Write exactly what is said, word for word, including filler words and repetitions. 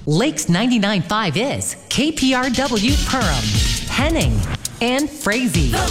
Lakes ninety-nine point five is K P R W Perham, Henning, and Frazee.